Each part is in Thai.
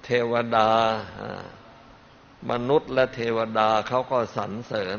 เทวดามนุษย์และเทวดาเขาก็สรรเสริญ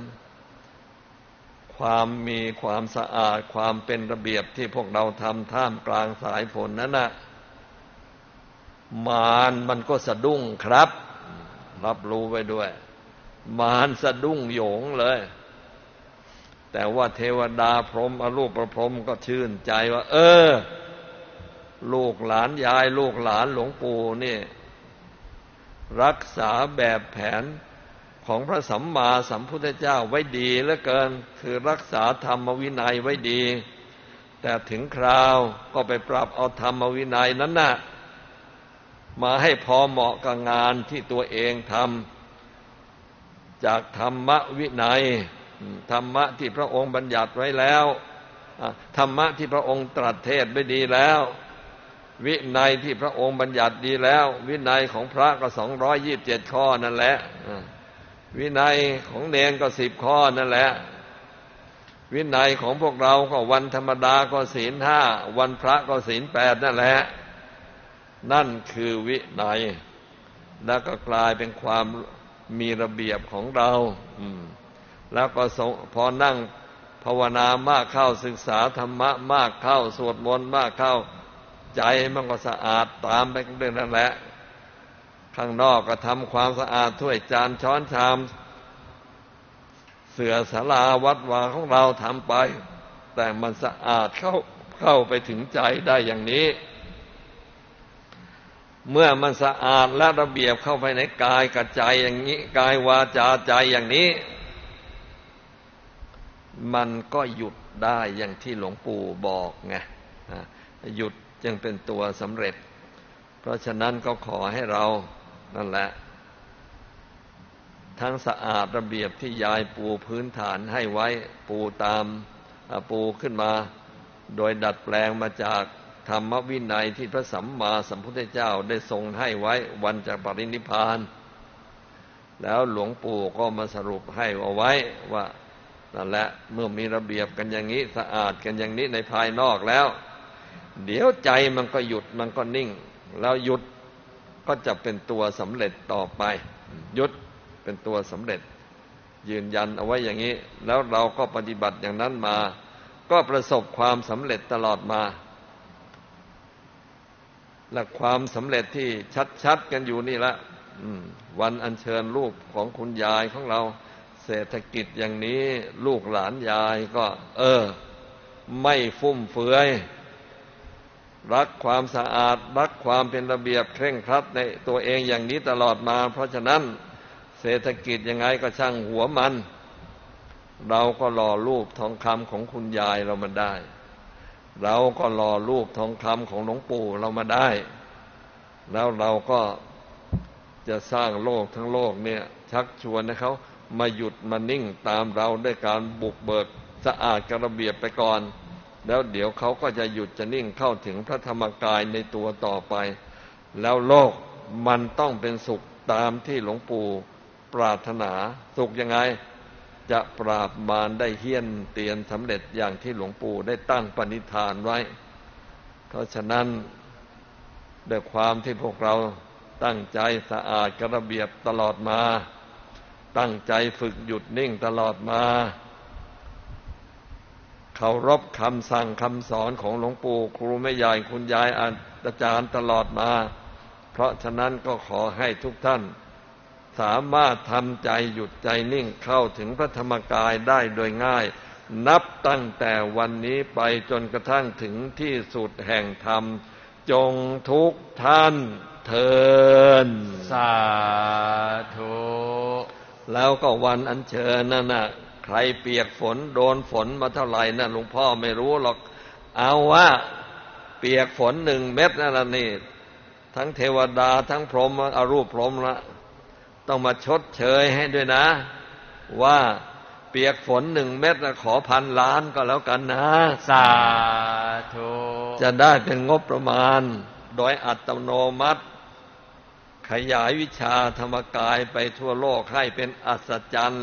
ความมีความสะอาดความเป็นระเบียบที่พวกเราทำท่ามกลางสายฝนนั้นน่ะมารมันก็สะดุ้งครับรับรู้ไว้ด้วยมารสะดุ้งโหยงเลยแต่ว่าเทวดาพรหมอรูปพรหมก็ชื่นใจว่าลูกหลานยายลูกหลานหลวงปู่นี่รักษาแบบแผนของพระสัมมาสัมพุทธเจ้าไว้ดีเหลือเกินคือรักษาธรรมวินัยไว้ดีแต่ถึงคราวก็ไปปรับเอาธรรมวินัยนั้นน่ะมาให้พอเหมาะกับงานที่ตัวเองทำจากธรรมวินัยธรรมะที่พระองค์บัญญัติไว้แล้วธรรมะที่พระองค์ตรัสเทศน์ไว้ดีแล้ววินัยที่พระองค์บัญญัติดีแล้ววินัยของพระก็227ข้อนั่นแหละวินัยของเณรก็10ข้อนั่นแหละวินัยของพวกเราก็วันธรรมดาก็ศีล5วันพระก็ศีล8นั่นแหละนั่นคือวินัยแล้วก็กลายเป็นความมีระเบียบของเราแล้วก็พอนั่งภาวนามากเข้าศึกษาธรรมะมากเข้าสวดมนต์มากเข้าใจมันก็สะอาดตามไปเรื่องนั้นแหละข้างนอกก็ทำความสะอาดถ้วยจานช้อนชามเสื่อศาลาวัดวาของเราทำไปแต่มันสะอาดเข้าไปถึงใจได้อย่างนี้เมื่อมันสะอาดและระเบียบเข้าไปในกายกับใจอย่างนี้กายวาจาใจอย่างนี้มันก็หยุดได้อย่างที่หลวงปู่บอกไงหยุดจึงเป็นตัวสำเร็จเพราะฉะนั้นก็ขอให้เรานั่นแหละทั้งสะอาดระเบียบที่ยายปูพื้นฐานให้ไว้ปูขึ้นมาโดยดัดแปลงมาจากธรรมวินัยที่พระสัมมาสัมพุทธเจ้าได้ทรงให้ไว้วันจะปรินิพพานแล้วหลวงปู่ก็มาสรุปให้เอาไว้ว่านั่นแหละเมื่อมีระเบียบกันอย่างนี้สะอาดกันอย่างนี้ในภายนอกแล้วเดี๋ยวใจมันก็หยุดมันก็นิ่งแล้วหยุดก็จะเป็นตัวสำเร็จต่อไปหยุดเป็นตัวสำเร็จยืนยันเอาไว้อย่างนี้แล้วเราก็ปฏิบัติอย่างนั้นมาก็ประสบความสำเร็จตลอดมาและความสำเร็จที่ชัดๆกันอยู่นี่ละวันอัญเชิญรูปของคุณยายของเราเศรษฐกิจอย่างนี้ลูกหลานยายก็ไม่ฟุ่มเฟือยรักความสะอาดรักความเป็นระเบียบเคร่งครัดในตัวเองอย่างนี้ตลอดมาเพราะฉะนั้นเศรษฐกิจยังไงก็ช่างหัวมันเราก็หล่อรูปทองคำของคุณยายเรามาได้เราก็หล่อรูปทองคำของหลวงปู่เรามาได้แล้วเราก็จะสร้างโลกทั้งโลกเนี่ยชักชวนให้เขามาหยุดมานิ่งตามเราด้วยการบุกเบิกสะอาดกับระเบียบไปก่อนแล้วเดี๋ยวเขาก็จะหยุดจะนิ่งเข้าถึงพระธรรมกายในตัวต่อไปแล้วโลกมันต้องเป็นสุขตามที่หลวงปู่ปรารถนาสุขยังไงจะปราบมารได้เฮี้ยนเตียนสำเร็จอย่างที่หลวงปู่ได้ตั้งปณิธานไว้เพราะฉะนั้นด้วยความที่พวกเราตั้งใจสะอาดกับระเบียบตลอดมาตั้งใจฝึกหยุดนิ่งตลอดมาเคารพคำสั่งคำสอนของหลวงปู่ครูแม่ใหญ่คุณยายอาจารย์ตลอดมาเพราะฉะนั้นก็ขอให้ทุกท่านสามารถทำใจหยุดใจนิ่งเข้าถึงพระธรรมกายได้โดยง่ายนับตั้งแต่วันนี้ไปจนกระทั่งถึงที่สุดแห่งธรรมจงทุกท่านเทอญสาธุแล้วก็วันอัญเชิญนั่นน่ะใครเปียกฝนโดนฝนมาเท่าไหร่นั่นหลวงพ่อไม่รู้หรอกเอาว่าเปียกฝน1 เม็ดนั่นน่ะนี่ทั้งเทวดาทั้งพรหมอรูปพรหมละต้องมาชดเชยให้ด้วยนะว่าเปียกฝน1 เม็ดนะขอ1,000 ล้านก็แล้วกันนะสาธุจะได้เป็นงบประมาณโดยอัตโนมัติขยายวิชาธรรมกายไปทั่วโลกให้เป็นอัศจรรย์